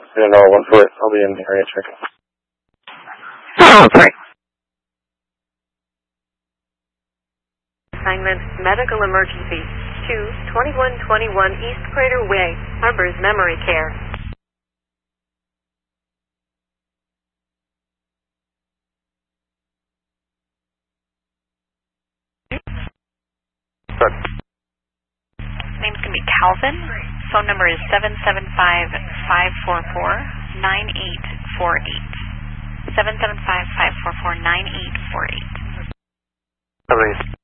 I don't know, 1 foot. I'll be in the area check. Oh, sorry. Assignment, medical emergency, 2121 East Crater Way, Harbors Memory Care. Good. Name's going to be Calvin. Phone number is 775-544-9848. 775-544-9848.